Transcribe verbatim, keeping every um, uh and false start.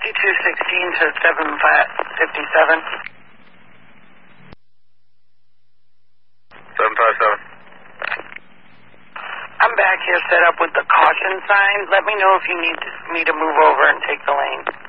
fifty-two sixteen to seven fifty-seven. seven five seven. I'm back here set up with the caution sign. Let me know if you need me to move over and take the lane.